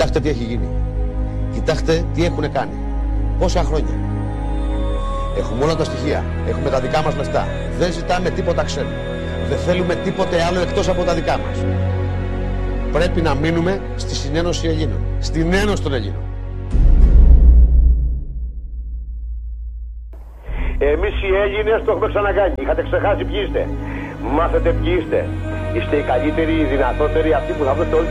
Κοιτάξτε τι έχει γίνει. Κοιτάξτε τι έχουν κάνει. Πόσα χρόνια. Έχουμε όλα τα στοιχεία. Έχουμε τα δικά μας λεφτά. Δεν ζητάμε τίποτα ξένο. Δεν θέλουμε τίποτε άλλο εκτός από τα δικά μας. Πρέπει να μείνουμε στη συνένωση Ελλήνων. Στην ένωση των Ελλήνων. Εμείς οι Έλληνες το έχουμε ξανακάνει. Είχατε ξεχάσει ποιοι είστε. Μάθετε ποιοι είστε. Είστε οι καλύτεροι, οι δυνατότεροι, αυτοί που θα βρείτε όλη